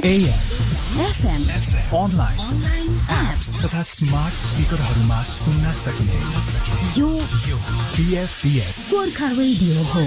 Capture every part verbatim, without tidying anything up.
A.m. FM online online apps तथा smart स्पिकरहरूमा सुन्न सकिने यो टिएफटिएस गोर्खा रेडियो हो।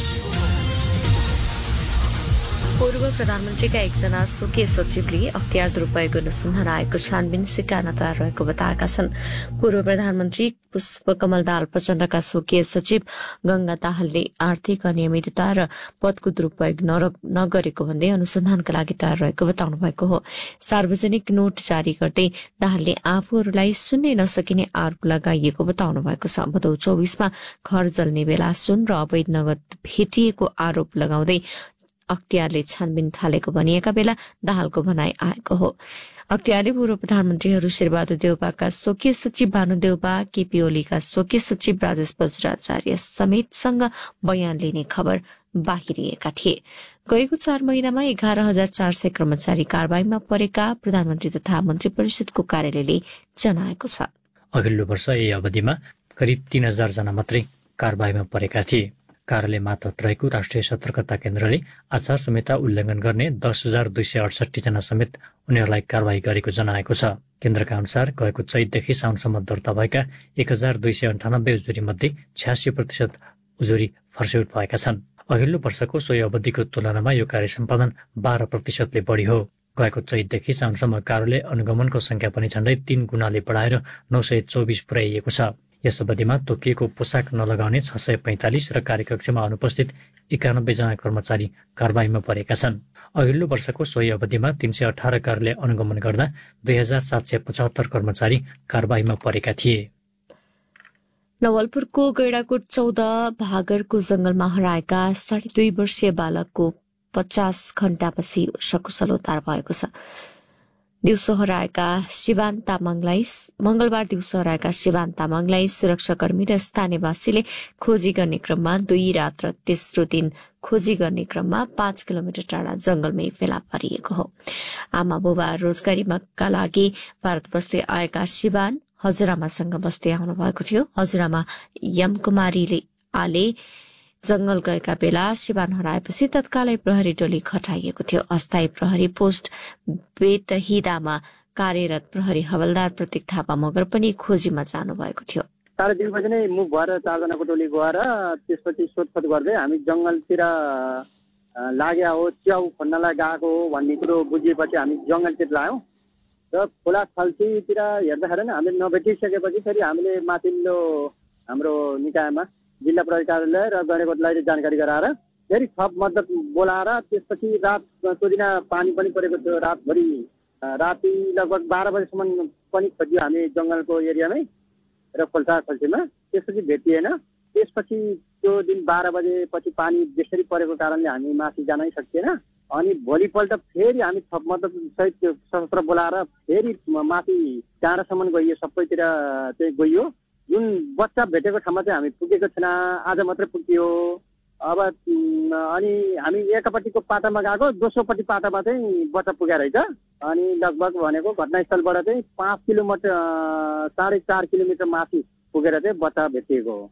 पूर्व प्रधानमन्त्रीका एकजना स्वकीय सचिवले अख्तियार दुरुपयोग अनुसन्धान आयोगको छानबिन स्वीकार्न तयार रहेको बताएका छन्। पूर्व प्रधानमन्त्री पुष्पकमल दाहाल प्रचण्डका स्वकीय सचिव गंगा दाहालले आर्थिक अनियमितता र पदको दुरुपयोग नगरेको भन्दै अनुसन्धानका लागि तयार रहेको बताउनु भएको हो। सार्वजनिक नोट जारी गर्दै दाहालले आफूहरूलाई सुन्नै नसकिने आरोप लगाइएको बताउनु भएको छ। भदौ चौबीसमा घर जल्ने बेला सुन र अवैध नगद भेटिएको आरोप लगाउँदै अख्तियारले छानबिन थालेको भनिएका बेला दाहालको भनाई आएको हो। अख्तियारले पूर्व प्रधानमन्त्रीहरू शेरबहादुर देउपाका स्वकीय सचिव भानु देउपा, केपी ओलीका स्वकीय सचिव राजेश बज्राचार्य समेतसँग बयान लिने खबर बाहिरिएका थिए। गएको चार महिनामा एघार हजार चार सय कर्मचारी कारबाहीमा परेका प्रधानमन्त्री तथा मन्त्री परिषदको कार्यालयले जनाएको छ। अघिल्लो वर्ष यही अवधिमा करिब तीन हजार जना मात्रै कारबाहीमा परेका थिए। कार्यालय मातहत रहेको राष्ट्रिय सतर्कता केन्द्रले आचार संहिता उल्लङ्घन गर्ने दस हजार दुई सय अडसठी जना समेत उनीहरूलाई कारवाही गरेको जनाएको छ। केन्द्रका अनुसार गएको चैतदेखि साउनसम्म दर्ता भएका एक हजार दुई सय अन्ठानब्बे उजुरी मध्ये छ्यासी प्रतिशत उजुरी फर्स्यौट भएका छन्। अघिल्लो वर्षको सोही अवधिको तुलनामा यो कार्य सम्पादन बाह्र प्रतिशतले बढी हो। गएको चैतदेखि साउनसम्म कार्यालय अनुगमनको संख्या पनि झण्डै तीन गुणाले बढाएर नौ सय चौबिस पुर्याइएको छ। यस अवधिमा तोकिएको पोसाक नलगाउने छ सय पैंतालिस र कार्यकक्षमा अनुपस्थित एकानब्बे जना कर्मचारी कारबाहीमा परेका छन्। अघिल्लो वर्षको सोही अवधिमा तीन सय अठारह कार्यालय अनुगमन गर्दा दुई हजार सात सय पचहत्तर कर्मचारी कारबाहीमा परेका थिए। नवलपुरको गैडाकोट चौध भागरको जंगलमा हराएका साढे दुई वर्षीय बालकको पचास घण्टापछि सकुशल उद्धार भएको छ। दिउँसो हराएका शिवान तामाङलाई मंगलबार दिउँसो हराएका शिवान तामाङलाई सुरक्षाकर्मी र स्थानीयवासीले खोजी गर्ने क्रममा दुई रात र तेस्रो दिन खोजी गर्ने क्रममा पाँच किलोमिटर टाढा जंगलमै फेला पारिएको हो। आमा बुबा रोजगारीका लागि भारत बस्दै आएका शिवान हजुरआमासँग बस्दै आउनु भएको थियो। हजुरआमा यमकुमारीले आले जंगल गएका बेला शिवान हराएपछि तत्कालै प्रहरी टोली खटाइएको थियो। अस्थायी प्रहरी पोस्ट बेतहिदामा कार्यरत प्रहरी हवलदार प्रतीक थापा मगर पनि खोजीमा जानु भएको थियो। साढे दुई बजे नै मुभ भएर चारजनाको टोली गएर त्यसपछि सोधखोज गर्दै हामी जंगलतिर लाग्या हो, च्याउ खोज्नलाई गएको हो भन्ने कुरो बुझिएपछि हामी जंगलतिर लाग्यौं र खोला खल्तीतिर हेर्दाखेरि हामीले नभेटिसकेपछि फेरि हामीले माथिल्लो हाम्रो निकायमा जिल्ला प्रहरी कार्यालय र गणेकोटलाई जानकारी गराएर फेरि थप मद्दत बोलाएर त्यसपछि रातको दिन पानी पनि परेको थियो। रातभरि राति लगभग बाह्र बजेसम्म पनि खोज्यो हामी जंगलको एरियामै र खोल्सा खल्तीमा। त्यसपछि भेटिएन। त्यसपछि त्यो दिन बाह्र बजेपछि पानी बेसरी परेको कारणले हामी माथि जानै सकिएन। अनि भोलिपल्ट फेरि हामी थप मद्दत सहित सशस्त्र बोलाएर फेरि माथि टाढासम्म गइयो, सबैतिर चाहिँ गइयो। जुन बच्चा भेटेको ठाउँमा चाहिँ हामी पुगेको छैन, आज मात्रै पुग्यो। अब अनि हामी एकपट्टिको पाटामा गएको, दोस्रोपट्टि पाटामा चाहिँ बच्चा पुगेर रहेछ। अनि लगभग भनेको घटनास्थलबाट चाहिँ पाँच किलोमिटर साढे चार किलोमिटर माथि पुगेर चाहिँ बच्चा भेटिएको हो।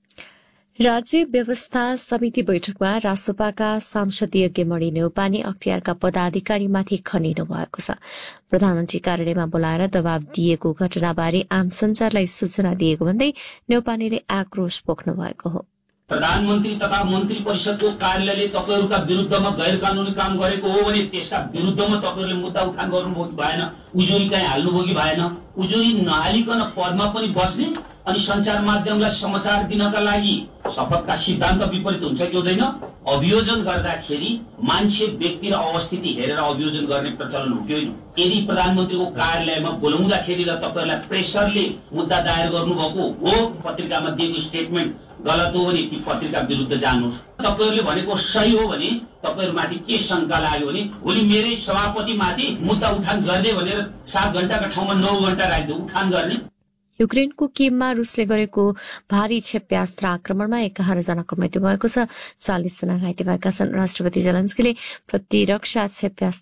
राज्य व्यवस्था समिति बैठकमा रासोपाका सांसद यज्ञमणि नेउपाने अख्तियारका पदाधिकारीमाथि खनिनु भएको छ। प्रधानमन्त्री कार्यालयमा बोलाएर दबाव दिएको घटनाबारे आम सञ्चारलाई सूचना दिएको भन्दै नेउपानेले आक्रोश पोख्नु भएको हो। प्रधानमन्त्री तथा मन्त्री परिषदको कार्यालयले तपाईहरुका विरुद्धमा गैर कानूनी काम गरेको हो भने त्यसका विरुद्धमा तपाईहरुले मुद्दा उठान गर्नुभयो कि भएन? उजुरी कहीँ हाल्नुभयो कि भएन? उजुरी नहालिकन पदमा पनि बस्ने अनि सञ्चार माध्यमलाई समाचार दिनका लागि शपथका सिद्धान्त विपरीत हुन्छ कि हुँदैन? अभियोजन गर्दाखेरि मान्छे व्यक्ति र अवस्थिति हेरेर अभियोजन गर्ने प्रचलन हुन्थ्यो। यदि प्रधानमन्त्रीको कार्यालयमा बोलाउँदाखेरि र तपाईहरुलाई प्रेसरले मुद्दा दायर गर्नुभएको हो, पत्रिकामा दिएको स्टेटमेन्ट गलत हो भने ती पत्रिका विरुद्ध जानुहोस्। तपाईहरुले भनेको सही हो भने तपाईहरुमाथि के शंका लाग्यो भने भोलि मेरै सभापति माथि मुद्दा उठान गर्दै भनेर सात घण्टाका ठाउँमा नौ घण्टा राख्दै उठान गर्ने। युक्रेनको किममा रुसले गरेको भारी क्षेप्यास्त्र आक्रमणमा एघार जनाको मृत्यु भएको छ, चालिस जना घाइते भएका छन्। राष्ट्रपति जेलेन्स्कीले प्रतिरक्षा क्षेप्यास्त्र